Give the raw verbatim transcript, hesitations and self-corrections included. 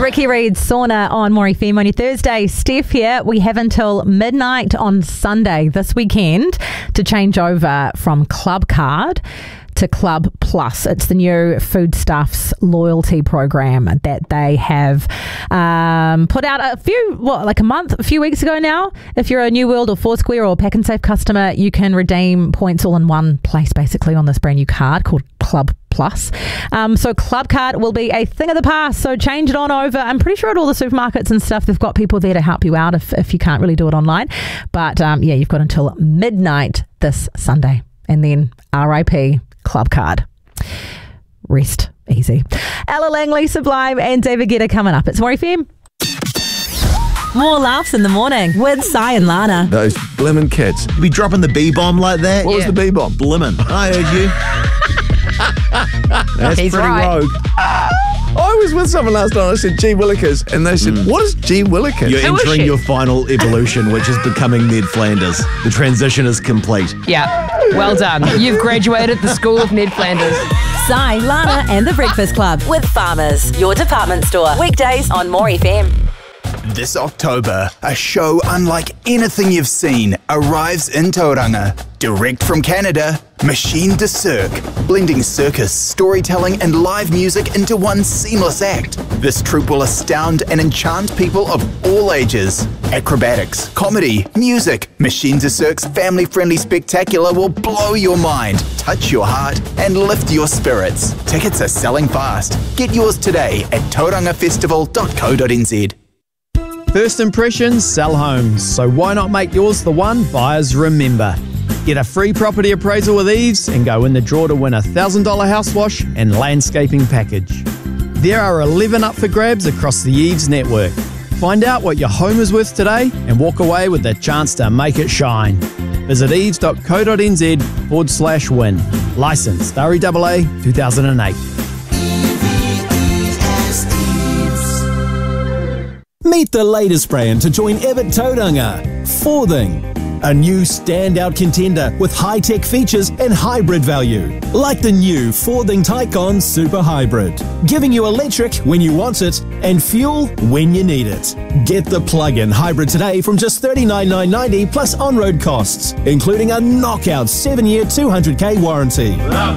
Ricky Reed's Sauna on More F M on your Thursday. Steph here. We have until midnight on Sunday this weekend to change over from Club Card to Club Plus. It's the new Foodstuffs loyalty program that they have um, put out a few, what, like a month, a few weeks ago now. If you're a New World or Foursquare or Pack and Save customer, you can redeem points all in one place, basically, on this brand new card called Club Plus. Um, so Club Card will be a thing of the past, so change it on over. I'm pretty sure at all the supermarkets and stuff, they've got people there to help you out if, if you can't really do it online. But um, yeah, you've got until midnight this Sunday. And then R I P Club Card. Rest easy. Ella Langley, Sublime and David Guetta coming up. It's More F M. More laughs in the morning with Si and Lana. Those blimmin' kids. You be dropping the B-bomb like that? What Yeah. was the B-bomb? Blimmin'. I heard you. That's He's pretty right. rogue. I was with someone last night. I said, gee willikers. And they said, what is gee willikers? You're Who is entering she? your final evolution, which is becoming Ned Flanders. The transition is complete. Yeah, well done. You've graduated the School of Ned Flanders. Si, Lana and the Breakfast Club with Farmers, your department store. Weekdays on More F M. This October, a show unlike anything you've seen arrives in Tauranga. Direct from Canada, Machine de Cirque, blending circus, storytelling and live music into one seamless act. This troupe will astound and enchant people of all ages. Acrobatics, comedy, music, Machine de Cirque's family-friendly spectacular will blow your mind, touch your heart and lift your spirits. Tickets are selling fast. Get yours today at tauranga festival dot co dot n z. First impressions sell homes, so why not make yours the one buyers remember? Get a free property appraisal with Eves and go in the draw to win a one thousand dollars house wash and landscaping package. There are eleven up for grabs across the Eves network. Find out what your home is worth today and walk away with the chance to make it shine. Visit eves dot co dot n z forward slash win. Licensed R E A A two thousand eight. Meet the latest brand to join Evatt Tauranga, Forthing, a new standout contender with high-tech features and hybrid value, like the new Forthing Tycon Super Hybrid, giving you electric when you want it and fuel when you need it. Get the plug-in hybrid today from just thirty-nine thousand nine hundred ninety plus on-road costs, including a knockout seven-year two hundred k warranty.